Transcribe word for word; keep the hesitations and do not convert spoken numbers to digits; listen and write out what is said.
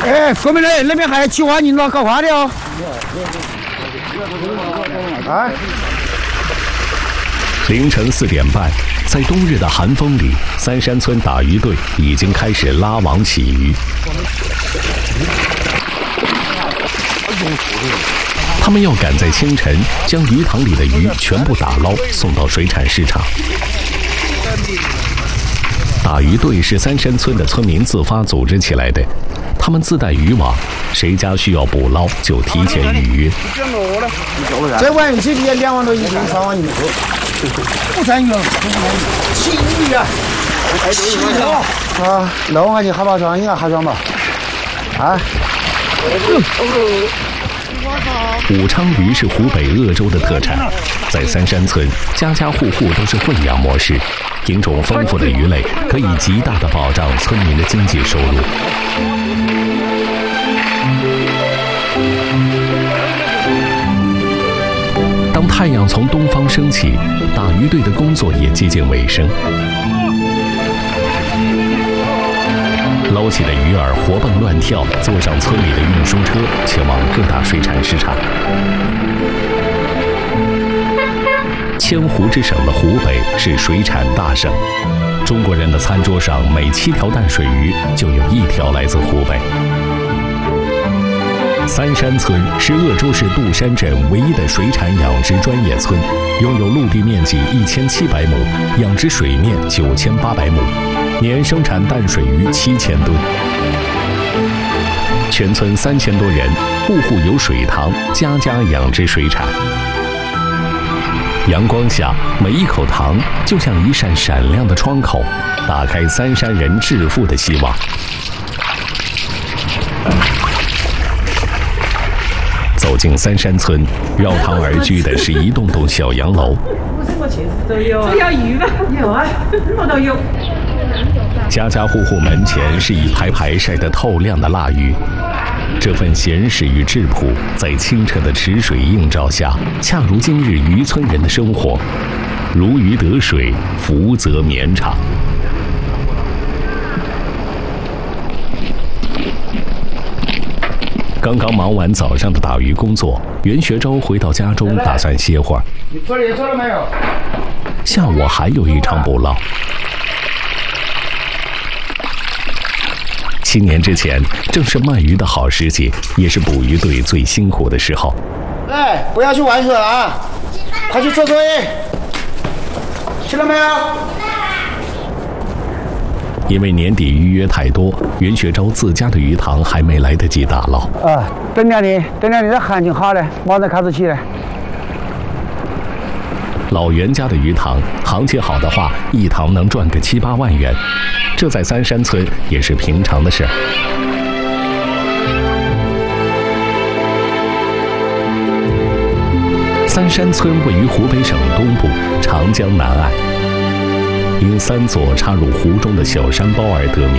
哎，哥们儿，那边还有菊花，你那搞花的哦。哎。 凌晨四点半，在冬日的寒风里，三山村打鱼队已经开始拉网起鱼。他们要赶在清晨将鱼塘里的鱼全部打捞，送到水产市场。打鱼队是三山村的村民自发组织起来的，他们自带渔网，谁家需要捕捞就提前预约。 这碗鱼这里两万多一斤，三万一斤。不算鱼，青鱼啊，青鱼啊，那我看你哈巴装，应该哈装吧？啊。 武昌鱼是湖北鄂州的特产，在三山村，家家户户都是混养模式，品种丰富的鱼类可以极大的保障村民的经济收入。当太阳从东方升起，打鱼队的工作也接近尾声。捞起的鱼儿活蹦乱跳，坐上村里的运输车，前往各大水产市场。千湖之省的湖北是水产大省，中国人的餐桌上每七条淡水鱼就有一条来自湖北。三山村是鄂州市杜山镇唯一的水产养殖专业村，拥有陆地面积一千七百亩，养殖水面九千八百亩，年生产淡水鱼七千吨。全村三千多人，户户有水塘，家家养殖水产。阳光下，每一口塘就像一扇闪亮的窗口，打开三山人致富的希望。走进三山村，绕塘而居的是一栋栋小洋楼。 都有啊，都要鱼吧？有啊，我都有。 家家户户门前是一排排晒得透亮的腊鱼，这份闲适与质朴，在清澈的池水映照下，恰如今日渔村人的生活，如鱼得水，福泽绵长。刚刚忙完早上的打鱼工作，袁学周回到家中，打算歇会儿。 你做也做了没有？ 下午还有一场捕捞。七年之前，正是卖鱼的好时节，也是捕鱼队最辛苦的时候。 来，不要去玩水了啊！快去做作业。吃了没有？ 因为年底预约太多，袁学周自家的鱼塘还没来得及打捞。 啊，等两年，等两年的行情好了，马上开始起来。 老袁家的鱼塘，行情好的话，一塘能赚个七八万元，这在三山村也是平常的事儿。三山村位于湖北省东部长江南岸，因三座插入湖中的小山包而得名。